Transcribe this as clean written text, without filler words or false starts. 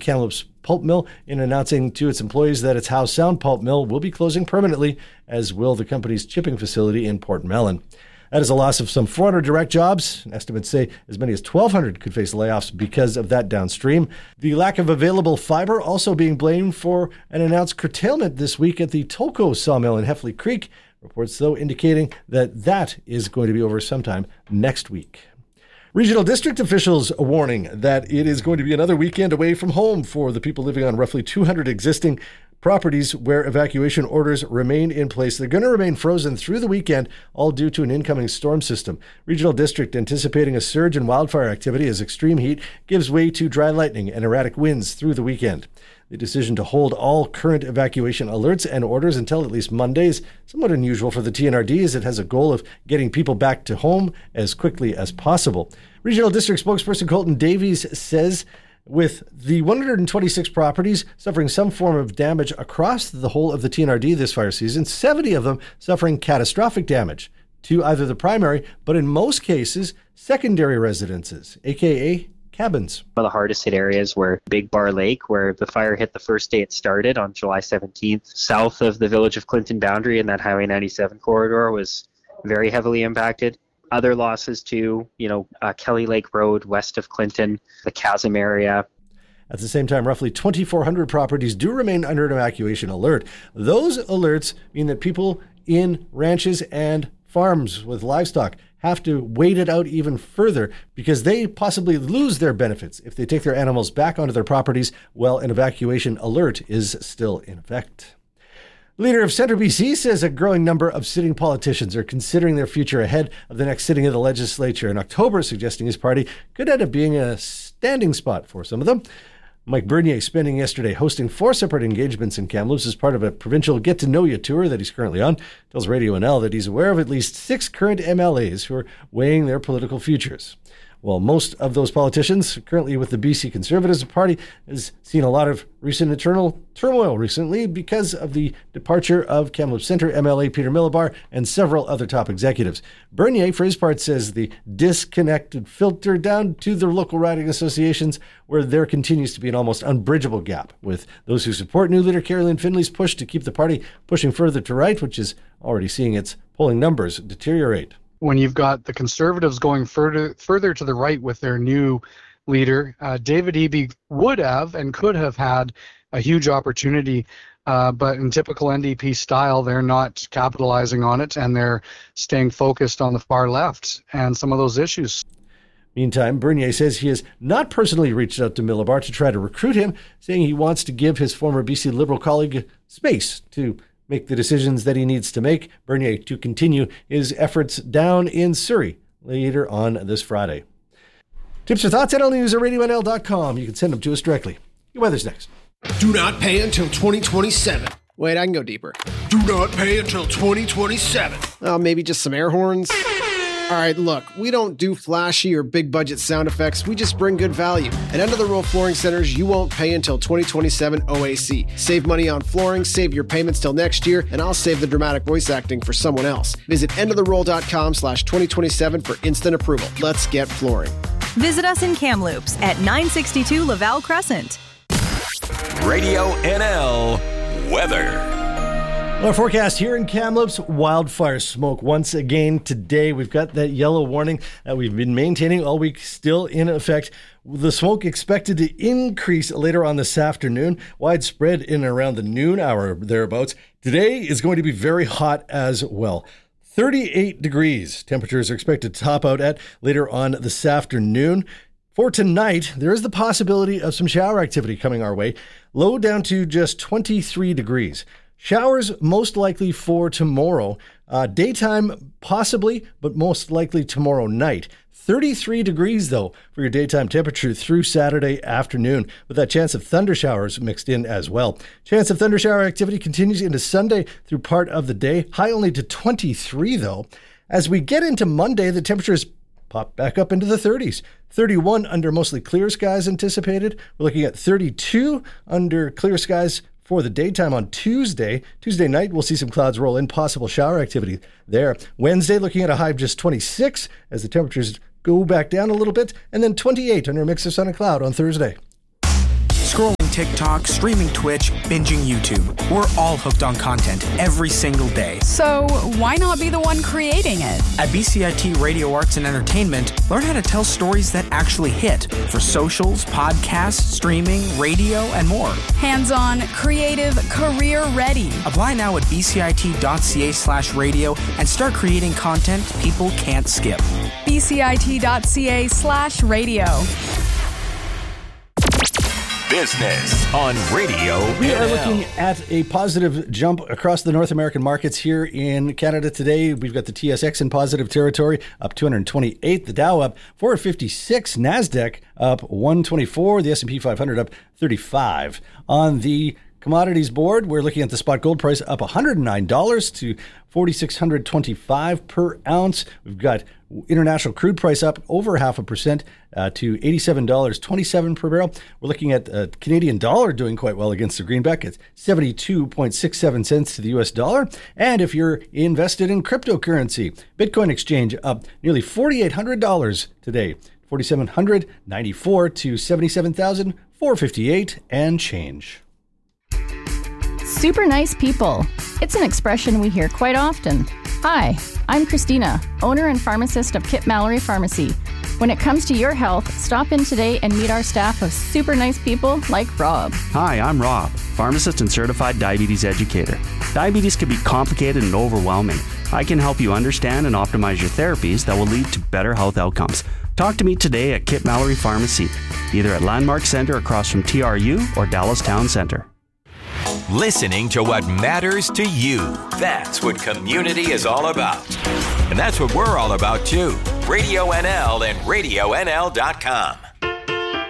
Kamloops pulp mill in announcing to its employees that its Howe Sound pulp mill will be closing permanently, as will the company's chipping facility in Port Mellon. That is a loss of some 400 direct jobs. Estimates say as many as 1,200 could face layoffs because of that downstream. The lack of available fiber also being blamed for an announced curtailment this week at the Tolko sawmill in Heffley Creek. Reports, though, indicating that that is going to be over sometime next week. Regional district officials are warning that it is going to be another weekend away from home for the people living on roughly 200 existing properties where evacuation orders remain in place. They're going to remain frozen through the weekend, all due to an incoming storm system. Regional District anticipating a surge in wildfire activity as extreme heat gives way to dry lightning and erratic winds through the weekend. The decision to hold all current evacuation alerts and orders until at least Monday is somewhat unusual for the TNRD, as it has a goal of getting people back to home as quickly as possible. Regional District spokesperson Colton Davies says with the 126 properties suffering some form of damage across the whole of the TNRD this fire season, 70 of them suffering catastrophic damage to either the primary, but in most cases, secondary residences, aka cabins. One of the hardest hit areas were Big Bar Lake, where the fire hit the first day it started on July 17th. South of the Village of Clinton boundary, and that Highway 97 corridor was very heavily impacted. Other losses too, Kelly Lake Road west of Clinton, the Chasm area. At the same time, roughly 2,400 properties do remain under an evacuation alert. Those alerts mean that people in ranches and farms with livestock have to wait it out even further because they possibly lose their benefits if they take their animals back onto their properties while an evacuation alert is still in effect. Leader of Centre BC says a growing number of sitting politicians are considering their future ahead of the next sitting of the legislature in October, suggesting his party could end up being a standing spot for some of them. Mike Bernier spending yesterday hosting 4 separate engagements in Kamloops as part of a provincial get-to-know-you tour that he's currently on. Tells Radio NL that he's aware of at least 6 current MLAs who are weighing their political futures. Well, most of those politicians currently with the BC Conservatives Party has seen a lot of recent internal turmoil recently because of the departure of Kamloops Centre MLA Peter Millibar and several other top executives. Bernier, for his part, says the disconnected filter down to the local riding associations, where there continues to be an almost unbridgeable gap with those who support new leader Carolyn Finley's push to keep the party pushing further to right, which is already seeing its polling numbers deteriorate. When you've got the Conservatives going further to the right with their new leader, David Eby would have and could have had a huge opportunity, but in typical NDP style, they're not capitalizing on it, and they're staying focused on the far left and some of those issues. Meantime, Bernier says he has not personally reached out to Millibar to try to recruit him, saying he wants to give his former BC Liberal colleague space to make the decisions that he needs to make. Bernier to continue his efforts down in Surrey later on this Friday. Tips or thoughts, NLnews at RadioNL.com. You can send them to us directly. Your weather's next. Do not pay until 2027. Wait, I can go deeper. Do not pay until 2027. Oh, maybe just some air horns? All right, look, we don't do flashy or big budget sound effects. We just bring good value. At End of the Row Flooring Centers, you won't pay until 2027 OAC. Save money on flooring, save your payments till next year, and I'll save the dramatic voice acting for someone else. Visit endoftheroll.com/2027 for instant approval. Let's get flooring. Visit us in Kamloops at 962 Laval Crescent. Radio NL weather. Our forecast here in Kamloops, wildfire smoke once again today. We've got that yellow warning that we've been maintaining all week, still in effect. The smoke expected to increase later on this afternoon, widespread in around the noon hour thereabouts. Today is going to be very hot as well. 38 degrees temperatures are expected to top out at later on this afternoon. For tonight, there is the possibility of some shower activity coming our way. Low down to just 23 degrees. Showers most likely for tomorrow. Daytime possibly, but most likely tomorrow night. 33 degrees, though, for your daytime temperature through Saturday afternoon, with that chance of thunder showers mixed in as well. Chance of thunder shower activity continues into Sunday through part of the day. High only to 23, though. As we get into Monday, the temperatures pop back up into the 30s. 31 under mostly clear skies anticipated. We're looking at 32 under clear skies for the daytime on Tuesday. Tuesday night, we'll see some clouds roll in, possible shower activity there. Wednesday, looking at a high of just 26 as the temperatures go back down a little bit, and then 28 under a mix of sun and cloud on Thursday. Scrolling TikTok, streaming Twitch, binging YouTube. We're all hooked on content every single day. So why not be the one creating it? At BCIT Radio Arts and Entertainment, learn how to tell stories that actually hit for socials, podcasts, streaming, radio, and more. Hands-on, creative, career-ready. Apply now at bcit.ca/radio and start creating content people can't skip. bcit.ca/radio. Business on Radio We are NL. looking at a positive jump across the North American markets here in Canada today. We've got the TSX in positive territory, up 228. The Dow up 456. NASDAQ up 124. The S&P 500 up 35. On the commodities board, we're looking at the spot gold price up $109 to $4,625 per ounce. We've got international crude price up over 0.5% to $87.27 per barrel. We're looking at Canadian dollar doing quite well against the greenback. It's 72.67 cents to the US dollar. And if you're invested in cryptocurrency, Bitcoin exchange up nearly $4,800 today. $4,794 to $77,458 and change. Super nice people. It's an expression we hear quite often. Hi, I'm Christina, owner and pharmacist of Kip Mallory Pharmacy. When it comes to your health, stop in today and meet our staff of super nice people like Rob. Hi, I'm Rob, pharmacist and certified diabetes educator. Diabetes can be complicated and overwhelming. I can help you understand and optimize your therapies that will lead to better health outcomes. Talk to me today at Kip Mallory Pharmacy, either at Landmark Center across from TRU or Dallas Town Center. Listening to what matters to you. That's what community is all about. And that's what we're all about too. Radio NL and RadioNL.com.